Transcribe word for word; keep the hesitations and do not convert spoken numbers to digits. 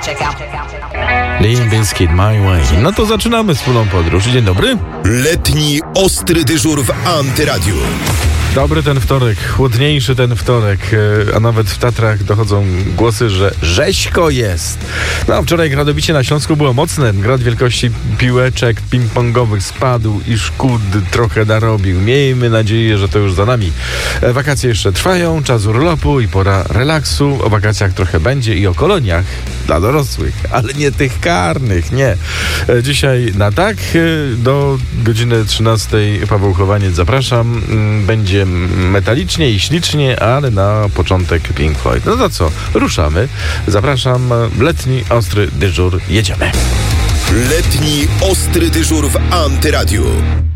Limp Bizkit, My Way. No to zaczynamy wspólną podróż. Dzień dobry. Letni ostry dyżur w Antyradiu. Dobry ten wtorek, chłodniejszy ten wtorek, a nawet w Tatrach dochodzą głosy, że rzeźko jest. No, wczoraj gradobicie na Śląsku było mocne. Grad wielkości piłeczek ping-pongowych spadł i szkód trochę narobił. Miejmy nadzieję, że to już za nami. Wakacje jeszcze trwają, czas urlopu i pora relaksu. O wakacjach trochę będzie i o koloniach dla dorosłych, ale nie tych karnych, nie. Dzisiaj na tak, do godziny trzynastej Paweł Chowaniec zapraszam. Będzie metalicznie i ślicznie, ale na początek Pink Floyd. No to co? Ruszamy. Zapraszam. Letni ostry dyżur. Jedziemy. Letni ostry dyżur w Antyradiu.